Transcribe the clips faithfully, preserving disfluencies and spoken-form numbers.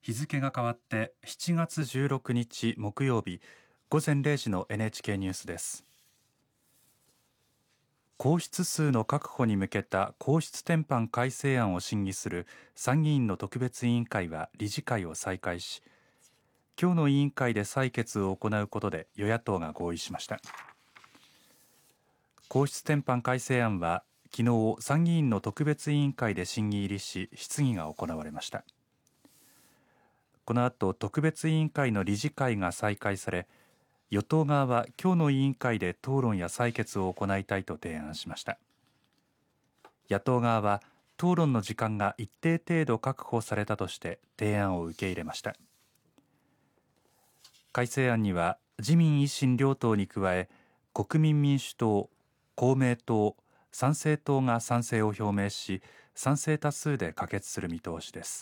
日付が変わってしちがつじゅうろくにち木曜日午前れいじの エヌエイチケー ニュースです。皇室数の確保に向けた皇室典範改正案を審議する参議院の特別委員会は理事会を再開し、今日の委員会で採決を行うことで与野党が合意しました。皇室典範改正案は昨日参議院の特別委員会で審議入りし、質疑が行われました。この後、特別委員会の理事会が再開され、与党側は今日の委員会で討論や採決を行いたいと提案しました。野党側は討論の時間が一定程度確保されたとして提案を受け入れました。改正案には自民維新両党に加え、国民民主党、公明党、参政党が賛成を表明し、賛成多数で可決する見通しです。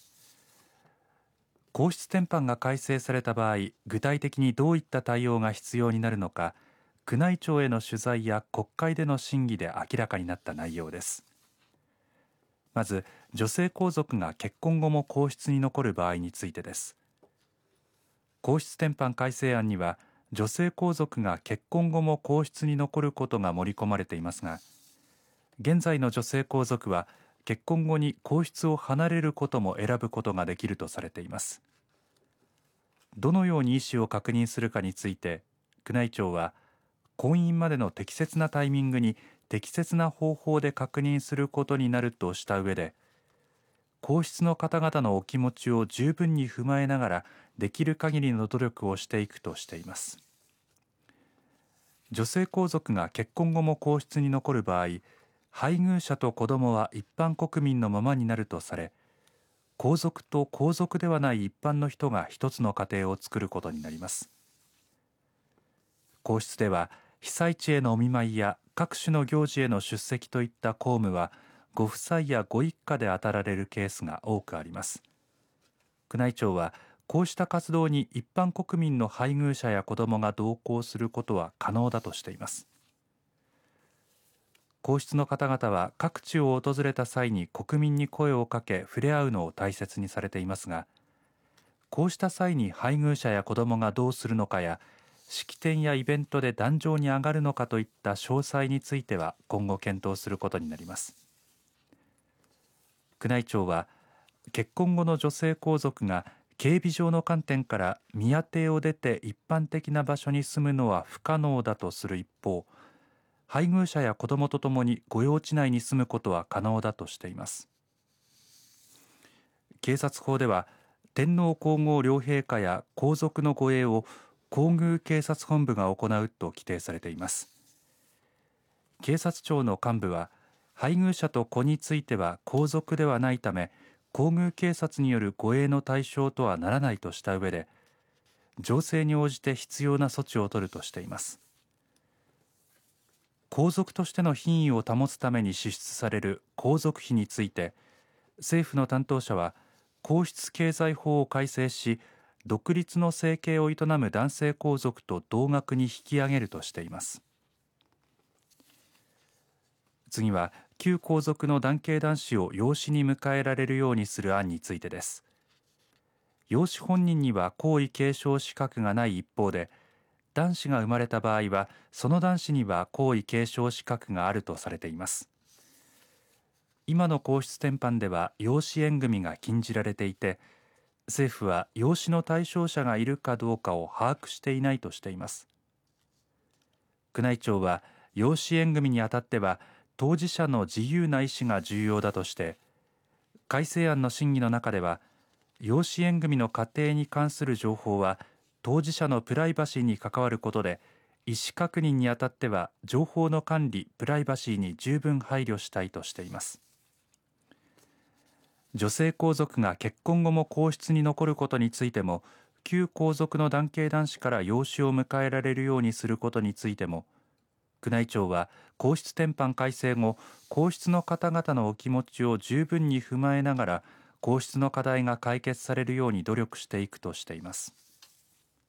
皇室典範が改正された場合、具体的にどういった対応が必要になるのか、宮内庁への取材や国会での審議で明らかになった内容です。まず、女性皇族が結婚後も皇室に残る場合についてです。皇室典範改正案には、女性皇族が結婚後も皇室に残ることが盛り込まれていますが、現在の女性皇族は結婚後に皇室を離れることも選ぶことができるとされています。どのように意思を確認するかについて、宮内庁は婚姻までの適切なタイミングに適切な方法で確認することになるとした上で、皇室の方々のお気持ちを十分に踏まえながらできる限りの努力をしていくとしています。女性皇族が結婚後も皇室に残る場合、配偶者と子どもは一般国民のままになるとされ、皇族と皇族ではない一般の人が一つの家庭を作ることになります。皇室では被災地へのお見舞いや各種の行事への出席といった公務はご夫妻やご一家で当たられるケースが多くあります。宮内庁はこうした活動に一般国民の配偶者や子どもが同行することは可能だとしています。皇室の方々は各地を訪れた際に国民に声をかけ触れ合うのを大切にされていますが、こうした際に配偶者や子どもがどうするのかや、式典やイベントで壇上に上がるのかといった詳細については今後検討することになります。宮内庁は結婚後の女性皇族が警備上の観点から宮邸を出て一般的な場所に住むのは不可能だとする一方、配偶者や子どもとともに御用地内に住むことは可能だとしています。警察法では天皇皇后両陛下や皇族の護衛を皇宮警察本部が行うと規定されています。警察庁の幹部は配偶者と子については皇族ではないため、皇宮警察による護衛の対象とはならないとした上で、情勢に応じて必要な措置を取るとしています。皇族としての品位を保つために支出される皇族費について、政府の担当者は皇室経済法を改正し、独立の生計を営む男性皇族と同額に引き上げるとしています。次は旧皇族の男系男子を養子に迎えられるようにする案についてです。養子本人には皇位継承資格がない一方で、男子が生まれた場合はその男子には皇位継承資格があるとされています。今の皇室典範では養子縁組が禁じられていて、政府は養子の対象者がいるかどうかを把握していないとしています。宮内庁は養子縁組にあたっては当事者の自由な意思が重要だとして、改正案の審議の中では養子縁組の過程に関する情報は当事者のプライバシーに関わることで、意思確認にあたっては情報の管理・プライバシーに十分配慮したいとしています。女性皇族が結婚後も皇室に残ることについても、旧皇族の男系男子から養子を迎えられるようにすることについても、宮内庁は皇室典範改正後、皇室の方々のお気持ちを十分に踏まえながら皇室の課題が解決されるように努力していくとしています。